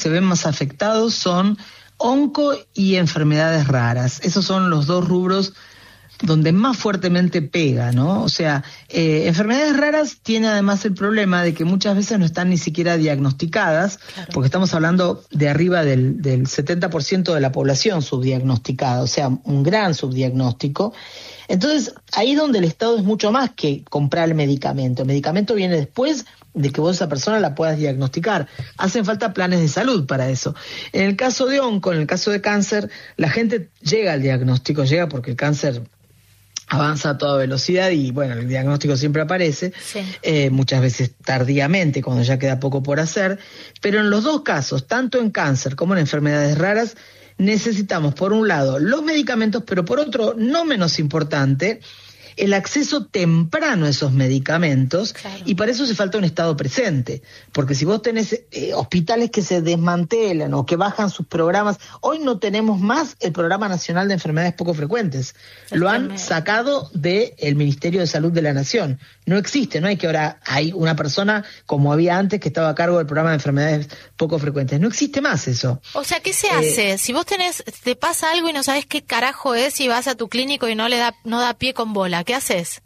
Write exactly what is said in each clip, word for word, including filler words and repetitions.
se ven más afectados son onco y enfermedades raras. Esos son los dos rubros donde más fuertemente pega, ¿no? O sea, eh, enfermedades raras tiene además el problema de que muchas veces no están ni siquiera diagnosticadas, claro, porque estamos hablando de arriba del, del setenta por ciento de la población subdiagnosticada, o sea, un gran subdiagnóstico. Entonces, ahí es donde el Estado es mucho más que comprar el medicamento. El medicamento viene después de que vos a esa persona la puedas diagnosticar. Hacen falta planes de salud para eso. En el caso de onco, en el caso de cáncer, la gente llega al diagnóstico, llega porque el cáncer avanza a toda velocidad y, bueno, el diagnóstico siempre aparece, sí. eh, muchas veces tardíamente, cuando ya queda poco por hacer, pero en los dos casos, tanto en cáncer como en enfermedades raras, necesitamos, por un lado, los medicamentos, pero por otro, no menos importante, el acceso temprano a esos medicamentos, claro, y para eso hace falta un Estado presente, porque si vos tenés eh, hospitales que se desmantelan o que bajan sus programas, hoy no tenemos más el Programa Nacional de Enfermedades Poco Frecuentes, es lo han tremendo. Sacado del Ministerio de Salud de la Nación, no existe, no hay que ahora hay una persona como había antes que estaba a cargo del Programa de Enfermedades Poco Frecuentes, no existe más eso. O sea, ¿qué se eh, hace? Si vos tenés, te pasa algo y no sabés qué carajo es y vas a tu clínico y no le da, no da pie con bola, ¿qué haces?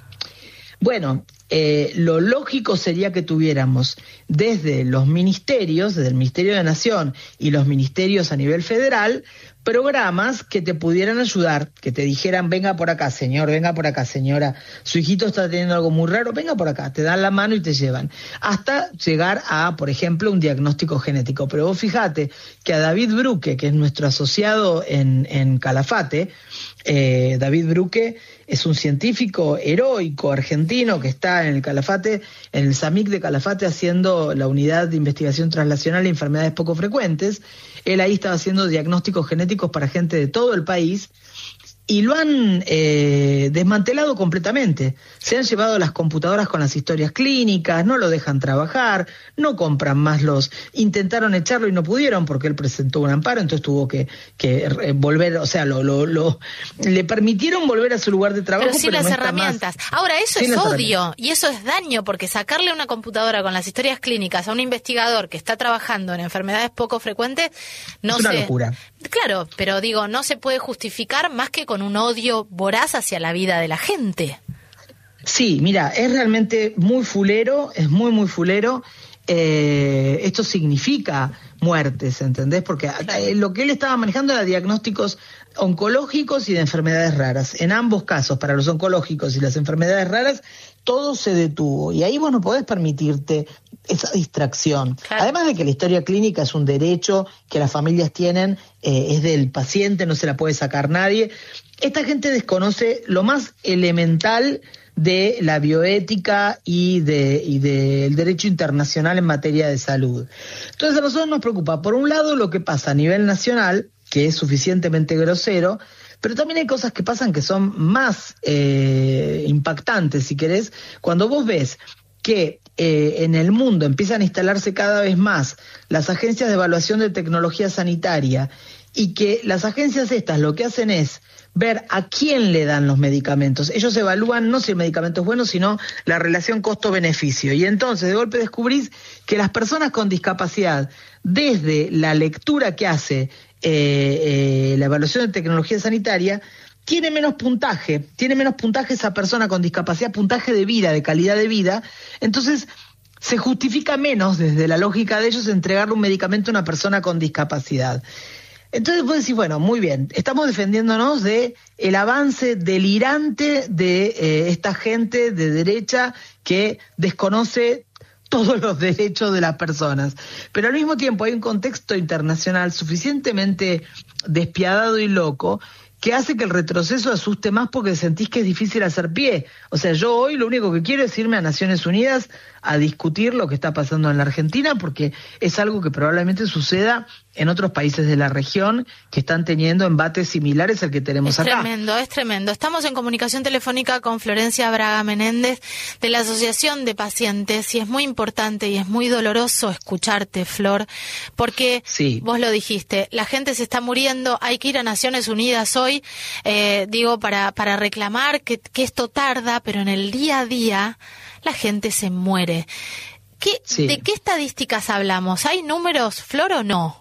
Bueno, eh, lo lógico sería que tuviéramos desde los ministerios, desde el Ministerio de Nación y los ministerios a nivel federal, programas que te pudieran ayudar, que te dijeran, venga por acá, señor, venga por acá, señora, su hijito está teniendo algo muy raro, venga por acá, te dan la mano y te llevan, hasta llegar a, por ejemplo, un diagnóstico genético. Pero vos fijate que a David Bruque, que es nuestro asociado en, en Calafate, eh, David Bruque es un científico heroico argentino que está en el Calafate, en el SAMIC de Calafate, haciendo la unidad de investigación translacional de enfermedades poco frecuentes. Él ahí estaba haciendo diagnósticos genéticos para gente de todo el país y lo han eh, desmantelado completamente. Se han llevado las computadoras con las historias clínicas, no lo dejan trabajar, no compran más los... Intentaron echarlo y no pudieron porque él presentó un amparo, entonces tuvo que, que volver, o sea, lo, lo, lo, le permitieron volver a su lugar de trabajo. Pero sin pero las no herramientas. Ahora, eso es odio y eso es daño, porque sacarle una computadora con las historias clínicas a un investigador que está trabajando en enfermedades poco frecuentes, no es una sé. locura. Claro, pero digo, no se puede justificar más que con un odio voraz hacia la vida de la gente. Sí, mira, es realmente muy fulero, es muy, muy fulero. Eh, esto significa muertes, ¿entendés? Porque claro, lo que él estaba manejando era diagnósticos oncológicos y de enfermedades raras. En ambos casos, para los oncológicos y las enfermedades raras, todo se detuvo. Y ahí vos no podés permitirte esa distracción. Claro. Además de que la historia clínica es un derecho que las familias tienen, eh, es del paciente, no se la puede sacar nadie. Esta gente desconoce lo más elemental de la bioética y de y del derecho internacional en materia de salud. Entonces a nosotros nos preocupa, por un lado, lo que pasa a nivel nacional, que es suficientemente grosero, pero también hay cosas que pasan que son más eh, impactantes, si querés, cuando vos ves que eh, en el mundo empiezan a instalarse cada vez más las agencias de evaluación de tecnología sanitaria y que las agencias estas lo que hacen es ver a quién le dan los medicamentos. Ellos evalúan no si el medicamento es bueno, sino la relación costo-beneficio. Y entonces de golpe descubrís que las personas con discapacidad, desde la lectura que hace eh, eh, la evaluación de tecnología sanitaria, tiene menos puntaje, tiene menos puntaje esa persona con discapacidad, puntaje de vida, de calidad de vida. Entonces se justifica menos, desde la lógica de ellos, entregarle un medicamento a una persona con discapacidad. Entonces vos decís, bueno, muy bien, estamos defendiéndonos de el avance delirante de eh, esta gente de derecha que desconoce todos los derechos de las personas. Pero al mismo tiempo hay un contexto internacional suficientemente despiadado y loco que hace que el retroceso asuste más porque sentís que es difícil hacer pie. O sea, yo hoy lo único que quiero es irme a Naciones Unidas a discutir lo que está pasando en la Argentina, porque es algo que probablemente suceda en otros países de la región que están teniendo embates similares al que tenemos es acá. Es tremendo, es tremendo. Estamos en comunicación telefónica con Florencia Braga Menéndez de la Asociación de Pacientes y es muy importante y es muy doloroso escucharte, Flor, porque sí, vos lo dijiste, la gente se está muriendo, hay que ir a Naciones Unidas hoy, eh, digo, para, para reclamar que, que esto tarda, pero en el día a día la gente se muere. qué, sí. ¿De qué estadísticas hablamos? ¿Hay números, Flor, o no?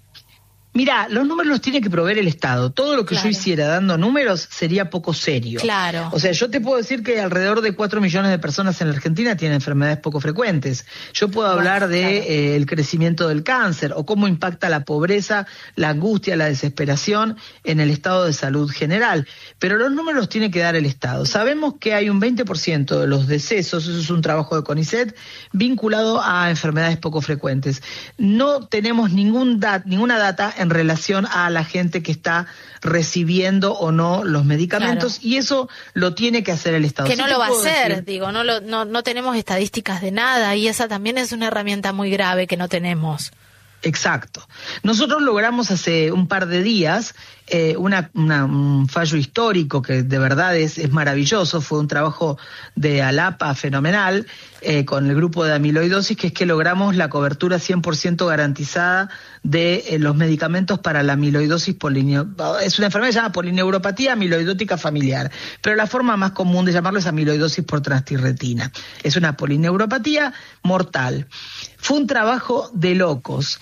Mira, los números los tiene que proveer el Estado. Todo lo que claro. yo hiciera dando números sería poco serio. Claro. O sea, yo te puedo decir que alrededor de cuatro millones de personas en la Argentina tienen enfermedades poco frecuentes. Yo puedo bueno, hablar de claro. eh, el crecimiento del cáncer o cómo impacta la pobreza, la angustia, la desesperación en el estado de salud general. Pero los números los tiene que dar el Estado. Sabemos que hay un veinte por ciento de los decesos, eso es un trabajo de CONICET, vinculado a enfermedades poco frecuentes. No tenemos ningún dat, ninguna data en relación a la gente que está recibiendo o no los medicamentos, claro. y eso lo tiene que hacer el Estado. Que no ¿Sí lo va a hacer, decir? digo, no, lo, no, no tenemos estadísticas de nada, y esa también es una herramienta muy grave que no tenemos. Exacto. Nosotros logramos hace un par de días eh, una, una, un fallo histórico que de verdad es, es maravilloso. Fue un trabajo de ALAPA fenomenal eh, con el grupo de amiloidosis, que es que logramos la cobertura cien por ciento garantizada de eh, los medicamentos para la amiloidosis polineo... Es una enfermedad llamada polineuropatía amiloidótica familiar, pero la forma más común de llamarlo es amiloidosis por transtirretina. Es una polineuropatía mortal. Fue un trabajo de locos.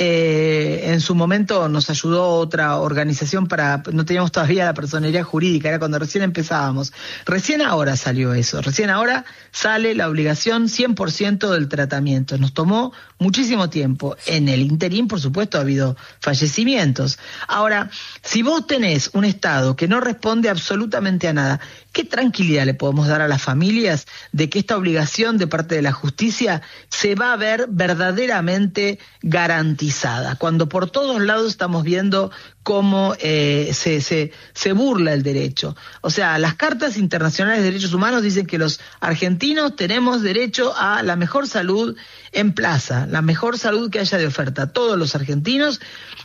Eh, en su momento nos ayudó otra organización para, no teníamos todavía la personería jurídica, era cuando recién empezábamos. Recién ahora salió eso, recién ahora sale la obligación cien por ciento del tratamiento. Nos tomó muchísimo tiempo. En el interín, por supuesto, ha habido fallecimientos. Ahora, si vos tenés un Estado que no responde absolutamente a nada, ¿qué tranquilidad le podemos dar a las familias de que esta obligación de parte de la justicia se va a ver verdaderamente garantizada? Cuando por todos lados estamos viendo cómo eh, se, se, se burla el derecho. O sea, las cartas internacionales de derechos humanos dicen que los argentinos tenemos derecho a la mejor salud en plaza, la mejor salud que haya de oferta. Todos los argentinos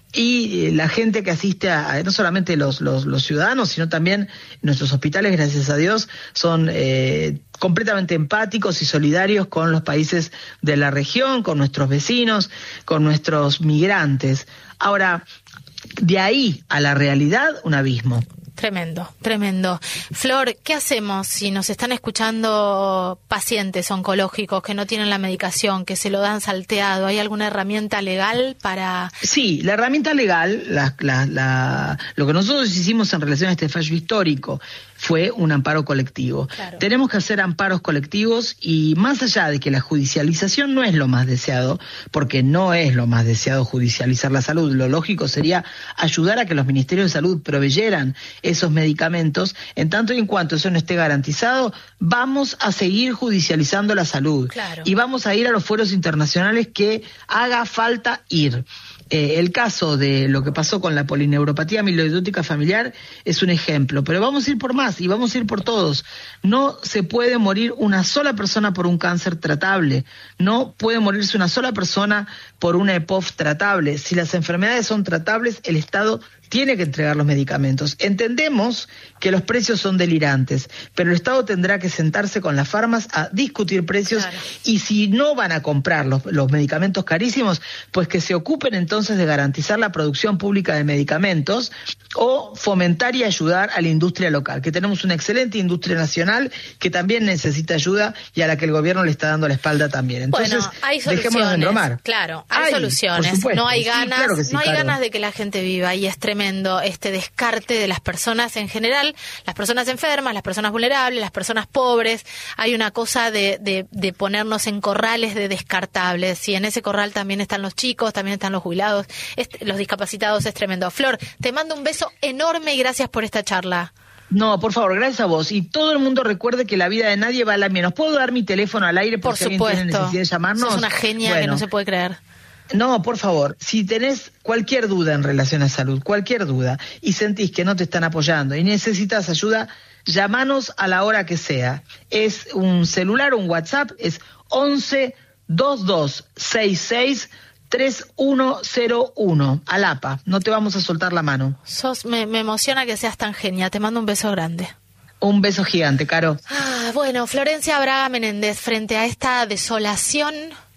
y eh, la gente que asiste a, a no solamente los, los, los ciudadanos, sino también nuestros hospitales, gracias a Dios, son eh, completamente empáticos y solidarios con los países de la región, con nuestros vecinos, con nuestros migrantes. Ahora, de ahí a la realidad, un abismo. Tremendo, tremendo. Flor, ¿qué hacemos si nos están escuchando pacientes oncológicos que no tienen la medicación, que se lo dan salteado? ¿Hay alguna herramienta legal para...? Sí, la herramienta legal, la, la, la, lo que nosotros hicimos en relación a este fallo histórico fue un amparo colectivo. Claro. Tenemos que hacer amparos colectivos y más allá de que la judicialización no es lo más deseado, porque no es lo más deseado judicializar la salud, lo lógico sería ayudar a que los ministerios de salud proveyeran esos medicamentos, en tanto y en cuanto eso no esté garantizado, vamos a seguir judicializando la salud. Claro. Y vamos a ir a los foros internacionales que haga falta ir. Eh, el caso de lo que pasó con la polineuropatía amiloidótica familiar es un ejemplo, pero vamos a ir por más y vamos a ir por todos. No se puede morir una sola persona por un cáncer tratable, no puede morirse una sola persona por una E P O F tratable. Si las enfermedades son tratables, el Estado tiene que entregar los medicamentos. Entendemos que los precios son delirantes, pero el Estado tendrá que sentarse con las farmas a discutir precios, claro. Y si no van a comprar los, los medicamentos carísimos, pues que se ocupen entonces de garantizar la producción pública de medicamentos o fomentar y ayudar a la industria local, que tenemos una excelente industria nacional que también necesita ayuda y a la que el gobierno le está dando la espalda también. Entonces, bueno, hay soluciones, dejémonos de embromar. Claro, hay, hay soluciones. No hay ganas, sí, claro que sí, no hay claro. ganas de que la gente viva y es tremendo este descarte de las personas en general, las personas enfermas, las personas vulnerables, las personas pobres. Hay una cosa de, de, de ponernos en corrales de descartables, y en ese corral también están los chicos, también están los jubilados, este, los discapacitados. Es tremendo. Flor, te mando un beso enorme y gracias por esta charla. No, por favor, gracias a vos. Y todo el mundo recuerde que la vida de nadie vale menos. ¿Puedo dar mi teléfono al aire por si alguien tiene necesidad de llamarnos? Sos una genia, bueno, que no se puede creer. No, por favor, si tenés cualquier duda en relación a salud, cualquier duda, y sentís que no te están apoyando y necesitas ayuda, llámanos a la hora que sea. Es un celular, un WhatsApp, es once veintidós sesenta y seis treinta y uno cero uno. ALAPA, no te vamos a soltar la mano. Sos, me, me emociona que seas tan genia, te mando un beso grande. Un beso gigante, Caro. Ah, bueno, Florencia Braga Menéndez, frente a esta desolación,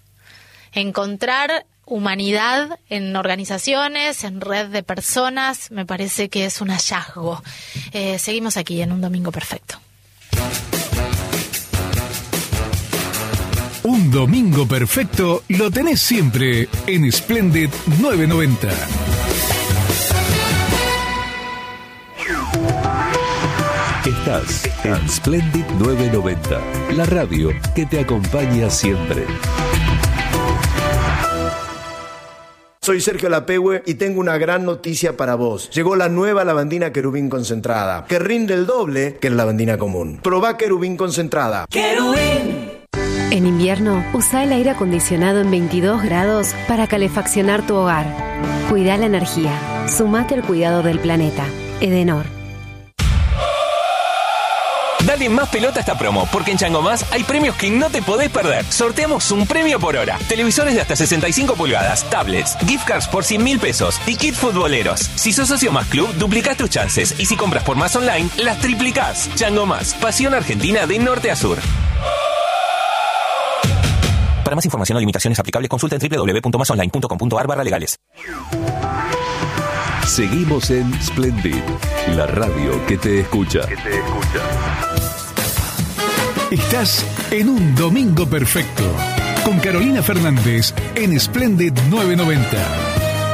encontrar humanidad en organizaciones, en red de personas, me parece que es un hallazgo. Eh, seguimos aquí en Un Domingo Perfecto. Un domingo perfecto lo tenés siempre en Splendid nueve noventa. Estás en Splendid nueve noventa, la radio que te acompaña siempre. Soy Sergio Lapehue y tengo una gran noticia para vos. Llegó la nueva lavandina Querubín concentrada, que rinde el doble que la lavandina común. Probá Querubín concentrada. ¡Querubín! En invierno, usa el aire acondicionado en veintidós grados para calefaccionar tu hogar. Cuida la energía. Sumate al cuidado del planeta. Edenor. Dale más pelota a esta promo, porque en Chango Más hay premios que no te podés perder. Sorteamos un premio por hora. Televisores de hasta sesenta y cinco pulgadas, tablets, gift cards por cien mil pesos y kit futboleros. Si sos socio Más Club, duplicás tus chances. Y si compras por Más Online, las triplicás. Chango Más, pasión argentina de norte a sur. Para más información o limitaciones aplicables, consulta en doble u doble u doble u punto más online punto com punto a r barra legales. Seguimos en Splendid, la radio que te escucha. Que te escucha. Estás en un domingo perfecto con Carolina Fernández en Splendid nueve noventa.